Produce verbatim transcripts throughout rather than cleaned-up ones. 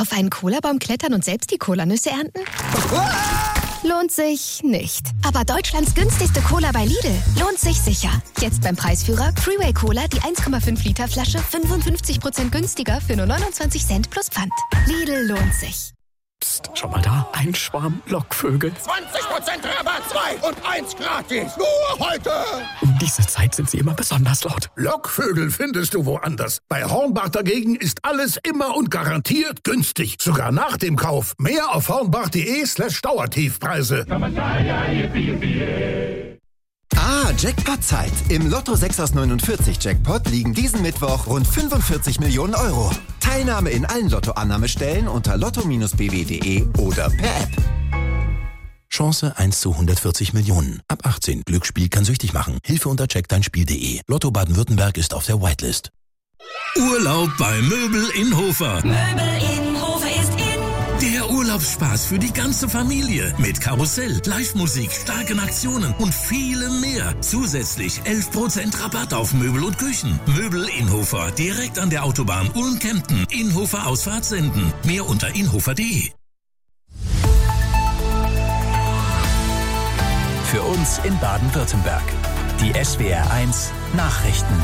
Auf einen Cola-Baum klettern und selbst die Cola-Nüsse ernten? Lohnt sich nicht. Aber Deutschlands günstigste Cola bei Lidl lohnt sich sicher. Jetzt beim Preisführer Freeway Cola die eins Komma fünf Liter Flasche fünfundfünfzig Prozent günstiger für nur neunundzwanzig Cent plus Pfand. Lidl lohnt sich. Psst, schau mal da, ein Schwarm Lockvögel. zwanzig Prozent Rabatt, zwei und eins gratis. Nur heute. Um diese Zeit sind sie immer besonders laut. Lockvögel findest du woanders. Bei Hornbach dagegen ist alles immer und garantiert günstig. Sogar nach dem Kauf. Mehr auf hornbach.de slash Dauertiefpreise. Ah, Jackpot-Zeit. Im Lotto sechs aus neunundvierzig Jackpot liegen diesen Mittwoch rund fünfundvierzig Millionen Euro. Teilnahme in allen Lottoannahmestellen unter lotto Bindestrich b w punkt de oder per App. Chance eins zu hundertvierzig Millionen. Ab achtzehn. Glücksspiel kann süchtig machen. Hilfe unter check dein Spiel punkt de. Lotto Baden-Württemberg ist auf der Whitelist. Urlaub bei Möbel in Hofer. Möbel in Hofer ist in. Der Urlaubsspaß für die ganze Familie. Mit Karussell, Live-Musik, starken Aktionen und vielem mehr. Zusätzlich elf Prozent Rabatt auf Möbel und Küchen. Möbel in Hofer. Direkt an der Autobahn Ulm-Kempten. Inhofer Ausfahrt senden. Mehr unter inhofer punkt de. Für uns in Baden-Württemberg. Die S W R eins Nachrichten.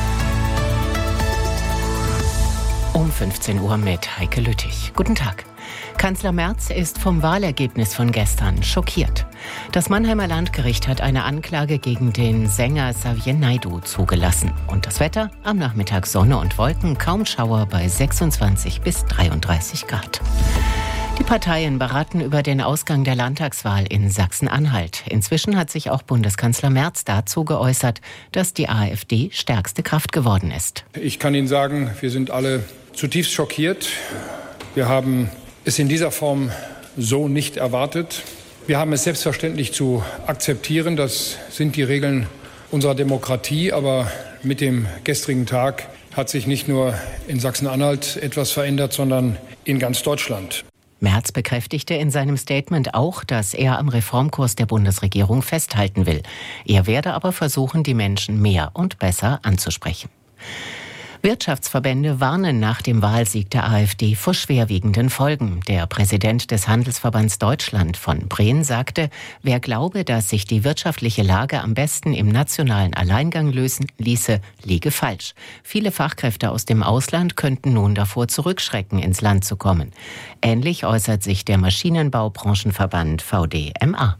Um fünfzehn Uhr mit Heike Lüttich. Guten Tag. Kanzler Merz ist vom Wahlergebnis von gestern schockiert. Das Mannheimer Landgericht hat eine Anklage gegen den Sänger Xavier Naidoo zugelassen. Und das Wetter? Am Nachmittag Sonne und Wolken, kaum Schauer bei sechsundzwanzig bis dreiunddreißig Grad. Die Parteien beraten über den Ausgang der Landtagswahl in Sachsen-Anhalt. Inzwischen hat sich auch Bundeskanzler Merz dazu geäußert, dass die AfD stärkste Kraft geworden ist. Ich kann Ihnen sagen, wir sind alle zutiefst schockiert. Wir haben es in dieser Form so nicht erwartet. Wir haben es selbstverständlich zu akzeptieren. Das sind die Regeln unserer Demokratie. Aber mit dem gestrigen Tag hat sich nicht nur in Sachsen-Anhalt etwas verändert, sondern in ganz Deutschland. Merz bekräftigte in seinem Statement auch, dass er am Reformkurs der Bundesregierung festhalten will. Er werde aber versuchen, die Menschen mehr und besser anzusprechen. Wirtschaftsverbände warnen nach dem Wahlsieg der AfD vor schwerwiegenden Folgen. Der Präsident des Handelsverbands Deutschland von Breen sagte, wer glaube, dass sich die wirtschaftliche Lage am besten im nationalen Alleingang lösen ließe, liege falsch. Viele Fachkräfte aus dem Ausland könnten nun davor zurückschrecken, ins Land zu kommen. Ähnlich äußert sich der Maschinenbaubranchenverband V D M A.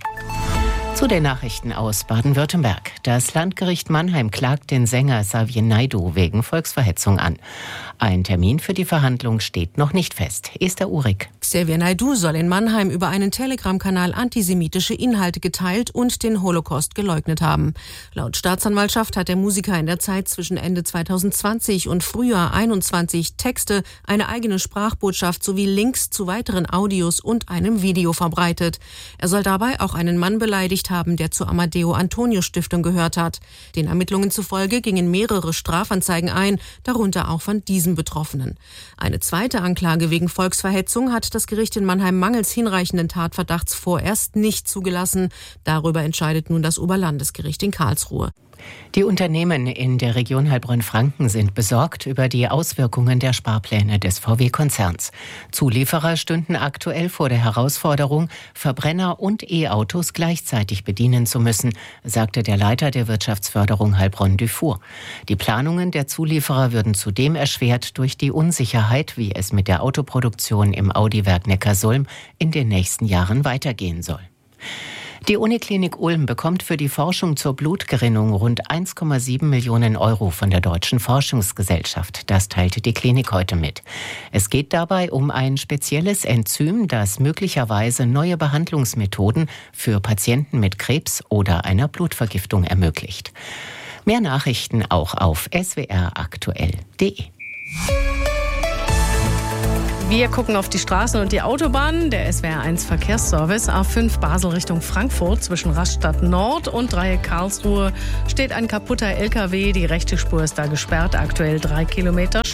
Zu den Nachrichten aus Baden-Württemberg. Das Landgericht Mannheim klagt den Sänger Xavier Naidoo wegen Volksverhetzung an. Ein Termin für die Verhandlung steht noch nicht fest. Esther Uhrig. Xavier Naidoo soll in Mannheim über einen Telegram-Kanal antisemitische Inhalte geteilt und den Holocaust geleugnet haben. Laut Staatsanwaltschaft hat der Musiker in der Zeit zwischen Ende zweitausendzwanzig und Frühjahr einundzwanzig Texte, eine eigene Sprachbotschaft sowie Links zu weiteren Audios und einem Video verbreitet. Er soll dabei auch einen Mann beleidigt haben, der zur Amadeo-Antonio-Stiftung gehört hat. Den Ermittlungen zufolge gingen mehrere Strafanzeigen ein, darunter auch von diesem Betroffenen. Eine zweite Anklage wegen Volksverhetzung hat das Gericht in Mannheim mangels hinreichenden Tatverdachts vorerst nicht zugelassen. Darüber entscheidet nun das Oberlandesgericht in Karlsruhe. Die Unternehmen in der Region Heilbronn-Franken sind besorgt über die Auswirkungen der Sparpläne des V W-Konzerns. Zulieferer stünden aktuell vor der Herausforderung, Verbrenner und E-Autos gleichzeitig bedienen zu müssen, sagte der Leiter der Wirtschaftsförderung Heilbronn-Dufour. Die Planungen der Zulieferer würden zudem erschwert durch die Unsicherheit, wie es mit der Autoproduktion im Audi-Werk Neckarsulm in den nächsten Jahren weitergehen soll. Die Uniklinik Ulm bekommt für die Forschung zur Blutgerinnung rund eins Komma sieben Millionen Euro von der Deutschen Forschungsgesellschaft. Das teilte die Klinik heute mit. Es geht dabei um ein spezielles Enzym, das möglicherweise neue Behandlungsmethoden für Patienten mit Krebs oder einer Blutvergiftung ermöglicht. Mehr Nachrichten auch auf s w r aktuell punkt de. Wir gucken auf die Straßen und die Autobahnen. Der S W R eins Verkehrsservice A fünf Basel Richtung Frankfurt zwischen Rastatt Nord und Dreieck Karlsruhe steht ein kaputter L K W. Die rechte Spur ist da gesperrt, aktuell drei Kilometer Stau.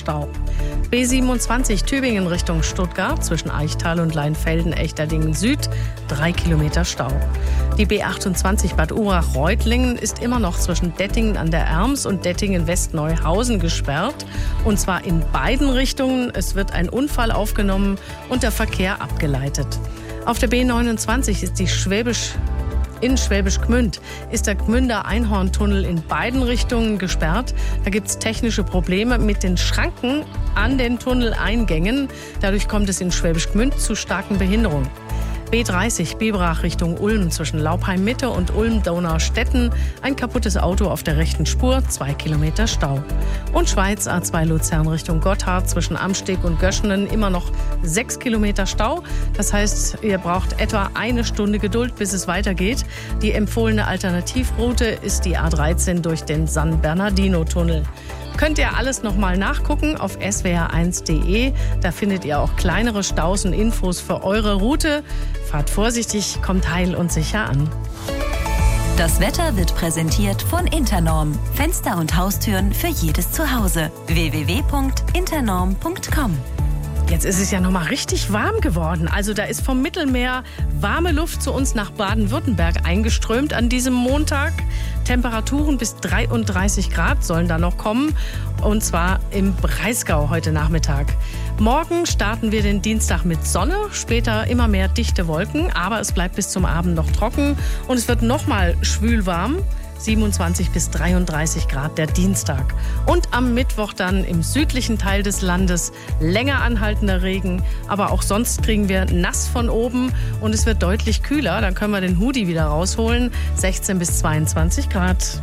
Stau. B siebenundzwanzig Tübingen Richtung Stuttgart zwischen Eichtal und Leinfelden-Echterdingen Süd, drei Kilometer Stau. Die B achtundzwanzig Bad Urach-Reutlingen ist immer noch zwischen Dettingen an der Erms und Dettingen-Westneuhausen gesperrt. Und zwar in beiden Richtungen. Es wird ein Unfall aufgenommen und der Verkehr abgeleitet. Auf der B neunundzwanzig ist die Schwäbisch In Schwäbisch Gmünd ist der Gmünder Einhorntunnel in beiden Richtungen gesperrt. Da gibt es technische Probleme mit den Schranken an den Tunneleingängen. Dadurch kommt es in Schwäbisch Gmünd zu starken Behinderungen. B dreißig Biberach Richtung Ulm zwischen Laupheim-Mitte und Ulm-Donaustetten. Ein kaputtes Auto auf der rechten Spur, zwei Kilometer Stau. Und Schweiz A zwei Luzern Richtung Gotthard zwischen Amsteg und Göschenen immer noch sechs Kilometer Stau. Das heißt, ihr braucht etwa eine Stunde Geduld, bis es weitergeht. Die empfohlene Alternativroute ist die A dreizehn durch den San Bernardino-Tunnel. Könnt ihr alles nochmal nachgucken auf s w r eins punkt d e. Da findet ihr auch kleinere Staus und Infos für eure Route. Fahrt vorsichtig, kommt heil und sicher an. Das Wetter wird präsentiert von Internorm. Fenster und Haustüren für jedes Zuhause. w w w punkt internorm punkt com. Jetzt ist es ja noch mal richtig warm geworden. Also da ist vom Mittelmeer warme Luft zu uns nach Baden-Württemberg eingeströmt an diesem Montag. Temperaturen bis dreiunddreißig Grad sollen da noch kommen. Und zwar im Breisgau heute Nachmittag. Morgen starten wir den Dienstag mit Sonne, später immer mehr dichte Wolken. Aber es bleibt bis zum Abend noch trocken und es wird noch mal schwül warm. siebenundzwanzig bis dreiunddreißig Grad der Dienstag. Und am Mittwoch dann im südlichen Teil des Landes länger anhaltender Regen. Aber auch sonst kriegen wir nass von oben und es wird deutlich kühler. Dann können wir den Hoodie wieder rausholen. sechzehn bis zweiundzwanzig Grad.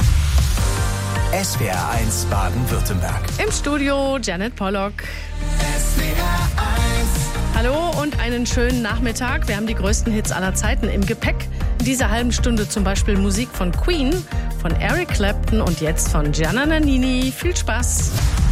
S W R eins Baden-Württemberg. Im Studio Janet Pollock. S W R eins. Hallo und einen schönen Nachmittag. Wir haben die größten Hits aller Zeiten im Gepäck. In dieser halben Stunde zum Beispiel Musik von Queen, von Eric Clapton und jetzt von Gianna Nannini. Viel Spaß!